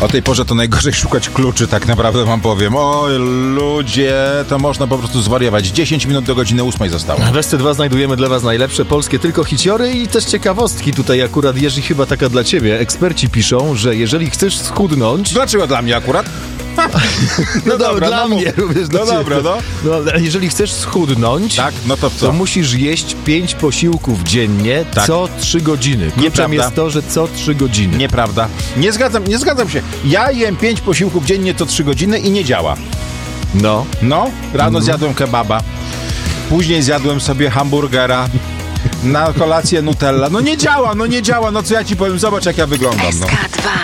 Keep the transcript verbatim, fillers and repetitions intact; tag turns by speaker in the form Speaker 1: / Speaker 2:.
Speaker 1: O tej porze to najgorzej szukać kluczy, tak naprawdę wam powiem. Oj, ludzie, to można po prostu zwariować. dziesięć minut do godziny ósmej zostało.
Speaker 2: W S C dwa znajdujemy dla was najlepsze polskie tylko hiciory i też ciekawostki. Tutaj akurat, Jerzy, chyba taka dla ciebie. Eksperci piszą, że jeżeli chcesz schudnąć...
Speaker 1: Dlaczego dla mnie akurat?
Speaker 2: No,
Speaker 1: no dobra,
Speaker 2: dla
Speaker 1: no
Speaker 2: mnie również.
Speaker 1: No dobra, no.
Speaker 2: no. Jeżeli chcesz schudnąć,
Speaker 1: tak, no to co?
Speaker 2: To musisz jeść pięć posiłków dziennie, tak. co trzy godziny. Kluczem jest to, że co trzy godziny.
Speaker 1: Nieprawda. Nie zgadzam, nie zgadzam się. Ja jem pięć posiłków dziennie co trzy godziny i nie działa.
Speaker 2: No.
Speaker 1: No, rano
Speaker 2: mhm.
Speaker 1: zjadłem kebaba, później zjadłem sobie hamburgera, na kolację Nutella. No nie działa, no nie działa, no co ja ci powiem, zobacz jak ja wyglądam. No.
Speaker 3: S K dwa.